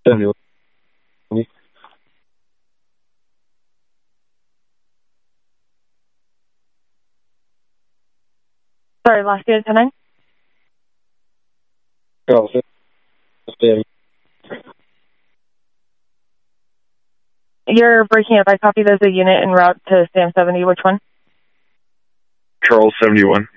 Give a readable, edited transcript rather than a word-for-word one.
71. Sorry, last unit 10-9? Charles, You're breaking up. I copy there's a unit en route to Sam 70. Which one? Charles 71.